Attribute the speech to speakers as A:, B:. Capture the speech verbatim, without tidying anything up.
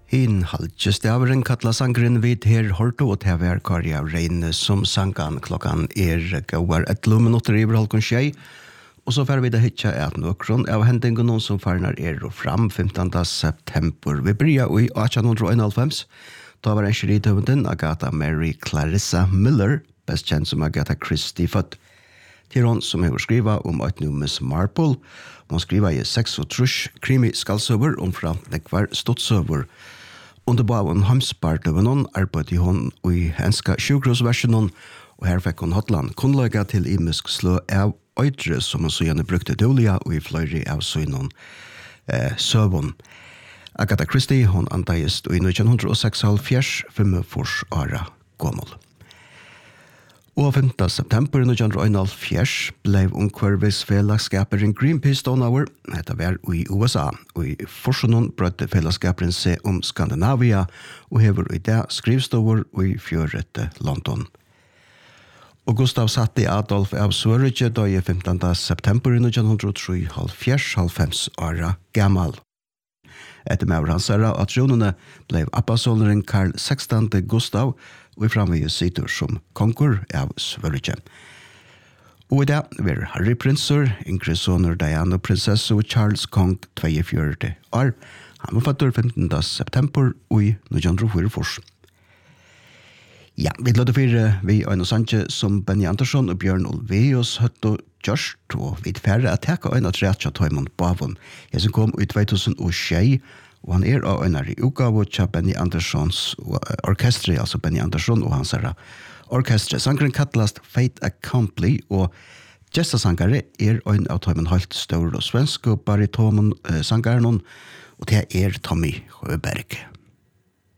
A: Hin halvtjest avren kattla sangren vid her horto og tever karja reine som sangan klokkan er gauar etlo minutter i halkon tjei. Og så fer vi det hitja at nokron av hendingen som farnar er og fram femtende september. Vi bryr i atten nittioenoghalvfems. Da var en skritøvenden Agatha Mary Clarissa Miller, best kjent som Agatha Christie født. Til hon som har skriva om et nu Miss Marple. Hon skriva i seks og trusk krimi skalsøver om framtekvar stodtsøver. Under baven hamspart over noen arbeidde hon i henska sjukrosversjonen, og her fikk hon hotland kunnlaga til imisk slå av øydre som hon så gjerne brukte dåliga og i fløyri av søgnen eh, søvun. Agatha Christie, hon antaist i nitten seksoghalvfjerds, femogfyrre åra gammel. Og femte september nitten einoghalvfjerds blev ungkvarvisfellagskaperen Greenpeace Donauer, dette var i U S A, og i forsjonen brøtte fellagskaperen seg om Skandinavia, og hever i det skrivstover i fjørete London. Og Gustav Satti Adolf av Sverige da i femtende september nitten treoghalvfjerds, halvfems åra gammal. Etter med hans herra at tronene ble appasåleren Karl sekstende Gustav, og i framvige sitter som konkur av Sverige. Og i det var Harry Prinser, Ingrid Soner Diana Prinsesse og Charles Kong tjueåtte år. Han var fattur femtende september og i nitten fyrtifire. Ja, vi lade fyrir vi Øyne Sanje som Benny Andersson og Bjørn Olveus høtt og gjørst, og vi færre at teka Øyne Tretja Tøymond Bavon. Jeg som kom i to tusen og tjei, og han er av Øyne i utgave til Benny Anderssons orkestre, altså Benny Andersson og hans herre orkestre. Sangren kattelast Fate Accompli, og gestasangare er Øyne av Tøymond Holt Stør og svensk, og baritomon eh, sangaren, og det er Tommy Høberg.